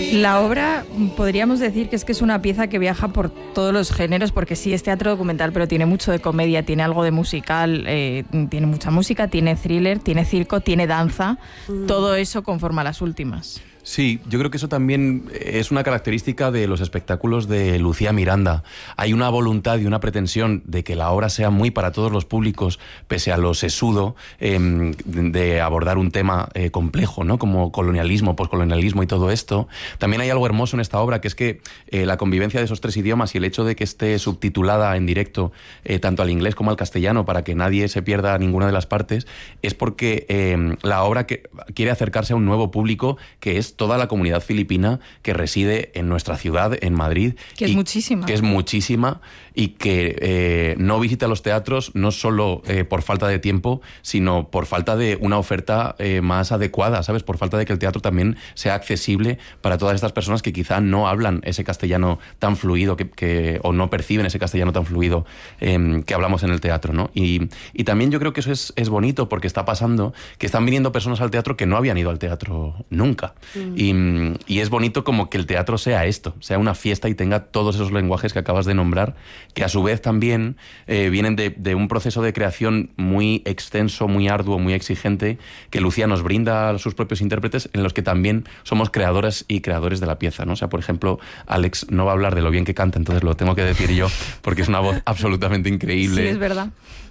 La obra podríamos decir que es una pieza que viaja por todos los géneros, porque sí es teatro documental, pero tiene mucho de comedia, tiene algo de musical, tiene mucha música, tiene thriller, tiene circo, tiene danza, todo eso conforma las últimas. Sí, yo creo que eso también es una característica de los espectáculos de Lucía Miranda. Hay una voluntad y una pretensión de que la obra sea muy para todos los públicos, pese a lo sesudo de abordar un tema complejo, ¿no? Como colonialismo, poscolonialismo y todo esto. También hay algo hermoso en esta obra, que es que la convivencia de esos tres idiomas y el hecho de que esté subtitulada en directo tanto al inglés como al castellano, para que nadie se pierda ninguna de las partes, es porque la obra quiere acercarse a un nuevo público, que es toda la comunidad filipina que reside en nuestra ciudad, en Madrid. Que es muchísima. Que es muchísima y que no visita los teatros no solo por falta de tiempo, sino por falta de una oferta más adecuada, ¿sabes? Por falta de que el teatro también sea accesible para todas estas personas que quizá no hablan ese castellano tan fluido o no perciben ese castellano tan fluido que hablamos en el teatro, ¿no? Y también yo creo que eso es bonito, porque está pasando que están viniendo personas al teatro que no habían ido al teatro nunca. Y es bonito como que el teatro sea esto, sea una fiesta y tenga todos esos lenguajes que acabas de nombrar, que a su vez también vienen de un proceso de creación muy extenso, muy arduo, muy exigente, que Lucía nos brinda a sus propios intérpretes, en los que también somos creadoras y creadores de la pieza, ¿no? O sea, por ejemplo, Alex no va a hablar de lo bien que canta, entonces lo tengo que decir yo, porque es una voz absolutamente increíble. Sí, es verdad.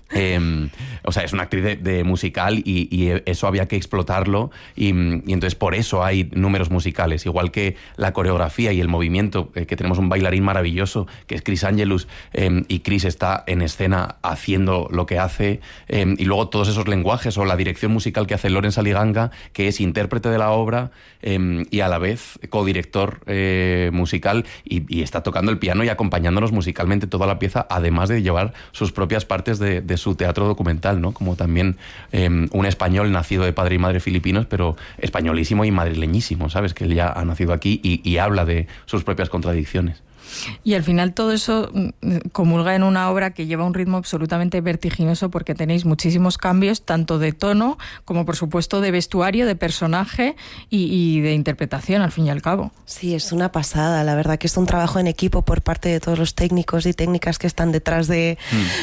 O sea, es una actriz de musical y eso había que explotarlo y entonces por eso hay números musicales, igual que la coreografía y el movimiento, que tenemos un bailarín maravilloso que es Chris Angelus, y Chris está en escena haciendo lo que hace, y luego todos esos lenguajes, o la dirección musical que hace Loren Saliganga, que es intérprete de la obra y a la vez codirector musical, y está tocando el piano y acompañándonos musicalmente toda la pieza, además de llevar sus propias partes de su teatro documental, ¿no? Como también un español nacido de padre y madre filipinos, pero españolísimo y madrileñísimo, ¿sabes? Que él ya ha nacido aquí y habla de sus propias contradicciones. Y al final todo eso comulga en una obra que lleva un ritmo absolutamente vertiginoso, porque tenéis muchísimos cambios, tanto de tono como, por supuesto, de vestuario, de personaje y de interpretación, al fin y al cabo. Sí, es una pasada. La verdad que es un trabajo en equipo por parte de todos los técnicos y técnicas que están detrás del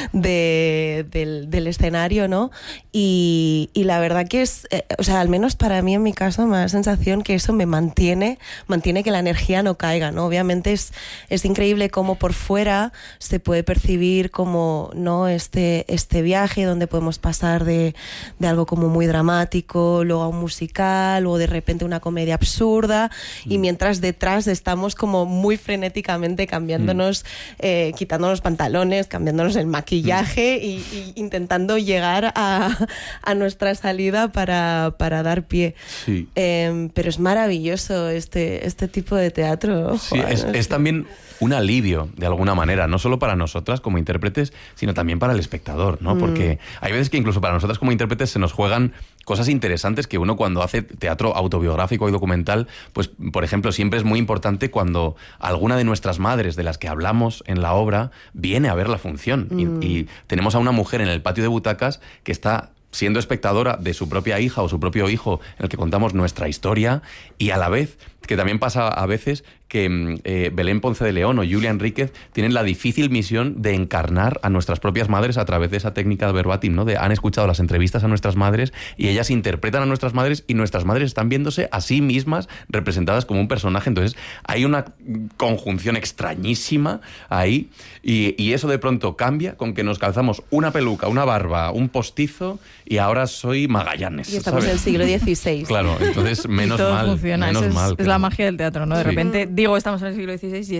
escenario, ¿no? Y la verdad que es, o sea, al menos para mí, en mi caso, me da la sensación que eso me mantiene que la energía no caiga, ¿no? Obviamente es increíble cómo por fuera se puede percibir como, ¿no?, este viaje donde podemos pasar de algo como muy dramático, luego a un musical, o de repente una comedia absurda, y mientras detrás estamos como muy frenéticamente cambiándonos, quitándonos los pantalones, cambiándonos el maquillaje y intentando llegar a nuestra salida para dar pie. Sí. Pero es maravilloso este tipo de teatro. Sí, es también un alivio, de alguna manera, no solo para nosotras como intérpretes, sino también para el espectador, ¿no? Porque hay veces que incluso para nosotras como intérpretes se nos juegan cosas interesantes que uno, cuando hace teatro autobiográfico y documental, pues, por ejemplo, siempre es muy importante cuando alguna de nuestras madres, de las que hablamos en la obra, viene a ver la función. Y tenemos a una mujer en el patio de butacas que está siendo espectadora de su propia hija o su propio hijo, en el que contamos nuestra historia, y a la vez, que también pasa a veces, que Belén Ponce de León o Julia Enríquez tienen la difícil misión de encarnar a nuestras propias madres a través de esa técnica de verbatim, ¿no? Han escuchado las entrevistas a nuestras madres y ellas interpretan a nuestras madres, y nuestras madres están viéndose a sí mismas representadas como un personaje. Entonces hay una conjunción extrañísima ahí, y eso de pronto cambia con que nos calzamos una peluca, una barba, un postizo, y ahora soy Magallanes. Y estamos, ¿sabes?, en el siglo XVI. Claro, entonces menos todo mal. Funciona. Menos mal. Es la magia del teatro, ¿no? De repente digo, estamos en el siglo XVI y